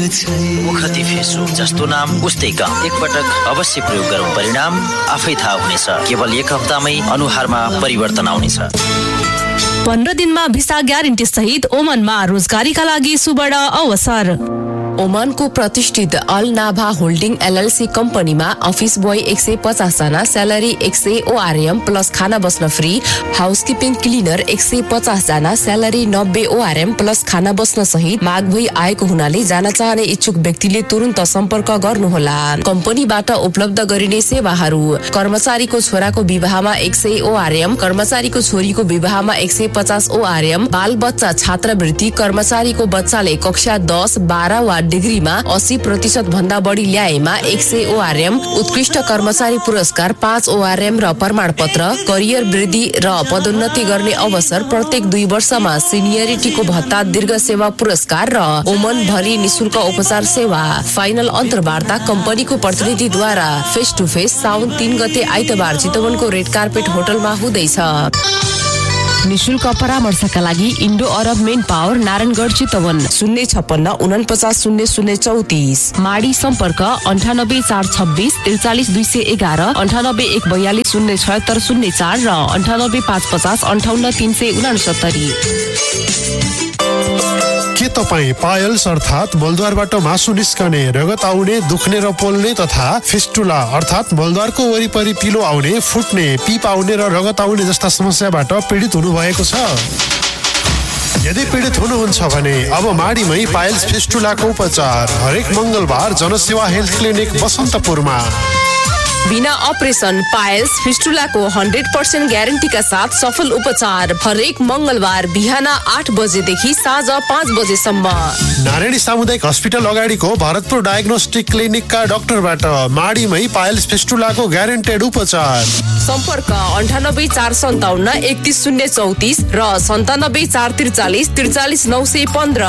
मुखती फेसो जस्तो नाम उस्तै काम। एकपटक अवश्य प्रयोग गरौँ, परिणाम आफै थाहा हुनेछ। केवल एक हप्तामै अनुहारमा परिवर्तन आउनेछ। 15 दिनमा भिसा ग्यारेन्टी सहित ओमनमा रोजगारीका लागि सुवर्ण अवसर। ओमानको प्रतिष्ठित अल नाभा होल्डिङ एलएलसी कम्पनीमा अफिस बोय 150 जना, स्यालेरी 100 ओआरएम प्लस खाना बस्न फ्री। हाउसकिपिङ क्लिनर 150 जना, स्यालेरी 90 ओआरएम प्लस खाना बस्न सहित माग भई आएको हुनाले जान चाहने इच्छुक व्यक्तिले तुरुन्त सम्पर्क गर्नुहोला। कम्पनीबाट उपलब्ध गरिने सेवाहरू: कर्मचारीको छोराको विवाहमा 100 ओआरएम, कर्मचारीको छोरीको विवाहमा 150 ओआरएम, बाल बच्चा छात्रवृत्ति, कर्मचारीको बच्चाले कक्षा 10, 12 वा डिग्रीमा 80% भन्दा बढी ल्याएमा 100 ओआरएम, उत्कृष्ट कर्मचारी पुरस्कार 5 ओआरएम र प्रमाणपत्र, करियर वृद्धि र पदोन्नति गर्ने अवसर, प्रत्येक 2 वर्षमा सिनियरिटीको भत्ता, दीर्घ सेवा पुरस्कार र ओमन भरि निशुल्क उपचार सेवा। फाइनल अन्तर्वार्ता कम्पनीको प्रतिनिधिद्वारा फेस टु फेस साउन 3 गते आइतबार चितवनको रेड कार्पेट होटलमा हुँदैछ। निशुल्क परामर्शका लागि इन्डो अरब मेन पावर नारायणगढ चितवन 056 49 0034। माडी सम्पर्क 98 426 43 211, 98 142 076 04 र 98 550 58 369। के तपाईँ पायल्स अर्थात् मलद्वारबाट मासु निस्कने, रगत आउने, दुख्ने र पोल्ने तथा फिस्टुला अर्थात् मलद्वारको वरिपरि पिलो आउने, फुट्ने, पिप आउने र रगत आउने जस्ता समस्याबाट पीडित हुनुभएको छ? यदि पीडित हुनुहुन्छ भने अब माडीमै पायल्स फिस्टुलाको उपचार हरेक मंगलबार जनसेवा हेल्थ क्लिनिक बसन्तपुरमा। बिना अपरेसन पायल्स फिस्टुलाको 100% ग्यारेन्टीका साथ सफल उपचार हरेक मंगलबार बिहान 8 बजेदेखि साँझ 5 बजेसम्म नारायणी सामुदायिक अस्पताल अगाडिको भरतपुर डायग्नोस्टिक क्लिनिकका डाक्टरबाट माडीमै पायल्स फिस्टुलाको ग्यारेन्टेड उपचार। सम्पर्क 98 457 31034 र 97 443 43 915।